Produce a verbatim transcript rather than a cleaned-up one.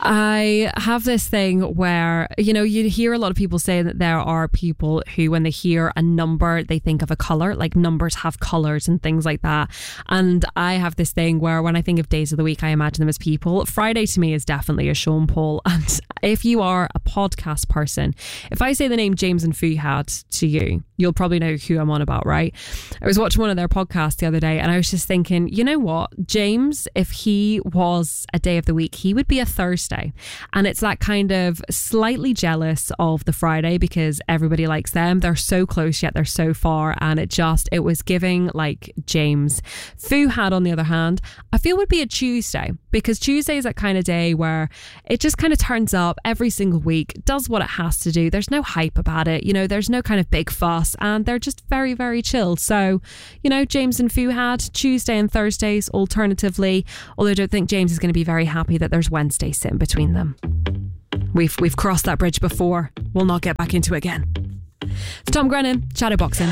I have this thing where, you know, you hear a lot of people say that there are people who, when they hear a number, they think of a colour, like numbers have colours and things like that. And I have this thing where when I think of days of the week, I imagine them as people. Friday to me is definitely a Sean Paul. And if you are a podcast person, if I say the name James and Fuhad to you, you'll probably know who I'm on about, right? I was watching one of their podcasts the other day and I was just thinking, you know what? James, if he was a day of the week, he would be a Thursday. And it's that kind of slightly jealous of the Friday because everybody likes them. They're so close yet they're so far. And it just, it was giving like James. Fuhad, on the other hand, I feel would be a Tuesday because Tuesday is that kind of day where it just kind of turns up every single week, does what it has to do. There's no hype about it. You know, there's no kind of big fuss and they're just very, very chill. So, you know, James and Fuhad, Tuesday and Thursdays alternatively, although I don't think James is going to be very happy that there's Wednesday sitting between them. We've, we've crossed that bridge before. We'll not get back into it again. For Tom Grennan, Shadowboxing.